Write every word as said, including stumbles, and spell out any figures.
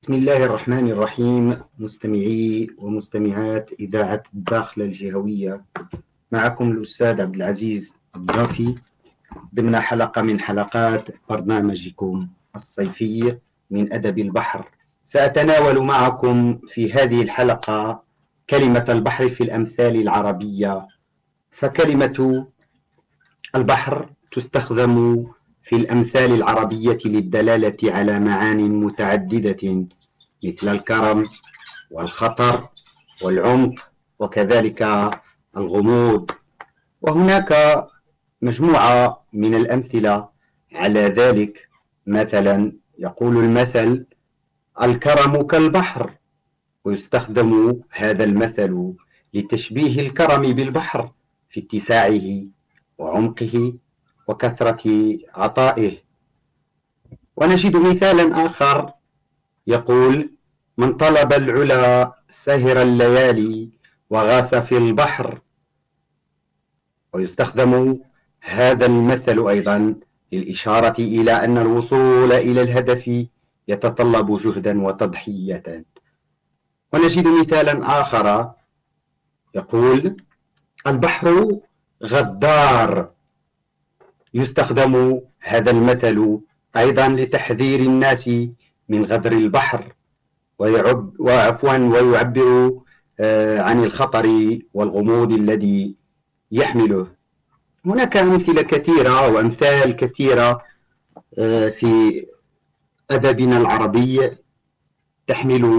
بسم الله الرحمن الرحيم. مستمعي ومستمعات إذاعة الداخلة الجهوية، معكم الأستاذ عبد العزيز الضافي ضمن حلقة من حلقات برنامجكم الصيفي من أدب البحر. سأتناول معكم في هذه الحلقة كلمة البحر في الأمثال العربية. فكلمة البحر تستخدم في الأمثال العربية للدلالة على معان متعددة مثل الكرم والخطر والعمق وكذلك الغموض. وهناك مجموعة من الأمثلة على ذلك. مثلا يقول المثل: الكرم كالبحر، ويستخدم هذا المثل لتشبيه الكرم بالبحر في اتساعه وعمقه وكثرة عطائه. ونجد مثالا آخر يقول: من طلب العلا سهر الليالي وغاث في البحر. ويستخدم هذا المثل أيضا للإشارة إلى أن الوصول إلى الهدف يتطلب جهدا وتضحية. ونجد مثالا آخر يقول: البحر غدار. يستخدم هذا المثل أيضا لتحذير الناس من غدر البحر ويعب وعفوا ويعبر عن الخطر والغموض الذي يحمله. هناك أمثلة كثيرة وأمثال كثيرة في أدبنا العربي تحمل